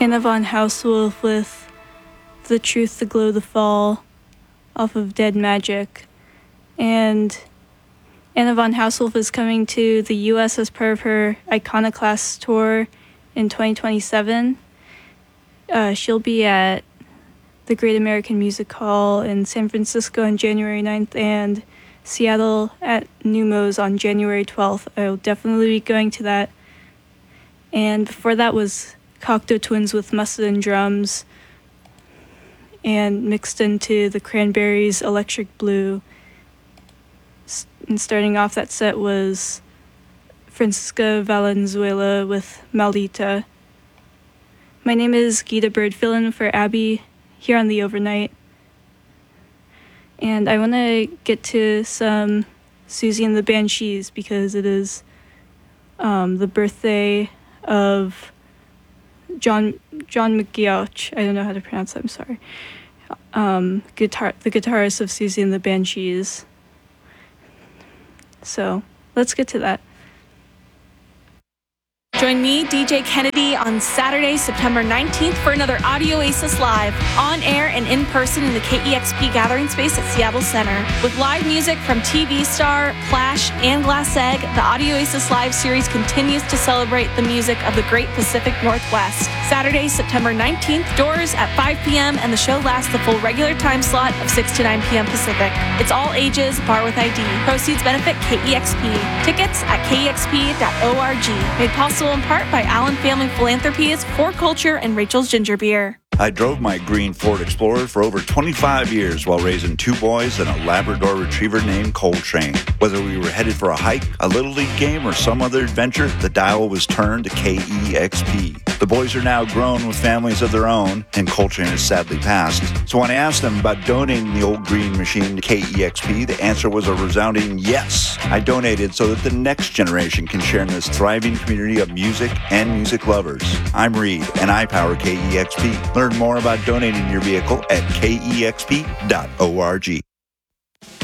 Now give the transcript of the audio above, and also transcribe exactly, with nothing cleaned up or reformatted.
Anna von Housewolf with The Truth, the Glow, the Fall off of Dead Magic. And Anna von Housewolf is coming to the U S as part of her Iconoclast tour in twenty twenty-seven. Uh, she'll be at the Great American Music Hall in San Francisco on January ninth and Seattle at Neumos on January twelfth. I'll definitely be going to that. And before that was Cocteau Twins with Mustard and Drums, and mixed into the Cranberries' Electric Blue. And starting off that set was Francisca Valenzuela with Maldita. My name is Gita Bird, filling for Abby here on The Overnight. And I want to get to some Susie and the Banshees because it is um, the birthday of John John McGeouch. I don't know how to pronounce that, I'm sorry. Um, guitar, the guitarist of Susie and the Banshees. So let's get to that. Join me, D J Kennedy, on Saturday, September nineteenth for another Audio Oasis Live, on air and in person in the K E X P Gathering Space at Seattle Center. With live music from T V star, Clash, and Glass Egg, the Audio Oasis Live series continues to celebrate the music of the Great Pacific Northwest. Saturday, September nineteenth, doors at five p.m. and the show lasts the full regular time slot of six to nine p.m. Pacific. It's all ages, bar with I D. Proceeds benefit K E X P. Tickets at K E X P dot org. Made possible in part by Allen Family Philanthropies, For Culture, and Rachel's Ginger Beer. I drove my green Ford Explorer for over twenty-five years while raising two boys and a Labrador Retriever named Coltrane. Whether we were headed for a hike, a Little League game, or some other adventure, the dial was turned to K E X P. The boys are now grown with families of their own, and Coltrane has sadly passed. So when I asked them about donating the old green machine to K E X P, the answer was a resounding yes. I donated so that the next generation can share in this thriving community of music and music lovers. I'm Reed, and I power K E X P. Learn more about donating your vehicle at K E X P dot org.